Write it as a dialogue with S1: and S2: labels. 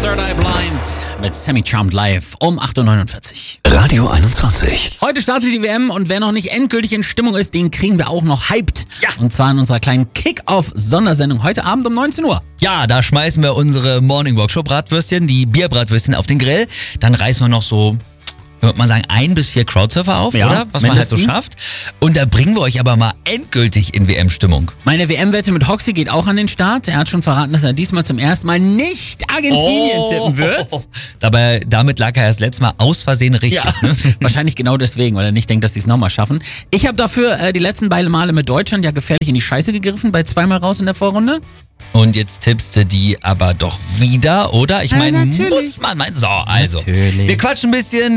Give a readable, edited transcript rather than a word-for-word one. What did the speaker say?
S1: Third Eye Blind mit Semi Charmed live um 8.49
S2: Uhr. Radio 21.
S1: Heute startet die WM und wer noch nicht endgültig in Stimmung ist, den kriegen wir auch noch hyped.
S2: Ja.
S1: Und zwar in unserer kleinen Kick-Off-Sondersendung heute Abend um 19 Uhr.
S2: Ja, da schmeißen wir unsere Morning Workshop Bratwürstchen, die Bierbratwürstchen auf den Grill. Dann reißen wir noch so, würde man sagen, 1 bis 4 Crowdsurfer auf,
S1: Ja,
S2: oder? Was man halt so
S1: mindestens.
S2: schafft. Und da bringen wir euch aber mal endgültig in WM-Stimmung.
S1: Meine WM-Wette mit Hoxie geht auch an den Start. Er hat schon verraten, dass er diesmal zum ersten Mal nicht Argentinien tippen wird.
S2: Damit lag er erst letztes Mal aus Versehen richtig.
S1: Ja, wahrscheinlich genau deswegen, weil er nicht denkt, dass sie es nochmal schaffen. Ich habe dafür die letzten beiden Male mit Deutschland ja gefährlich in die Scheiße gegriffen, bei 2-mal raus in der Vorrunde.
S2: Und jetzt tippst du die aber doch wieder, oder? Ich meine,
S1: natürlich.
S2: muss man meinen. So, also.
S1: Natürlich.
S2: Wir quatschen ein bisschen.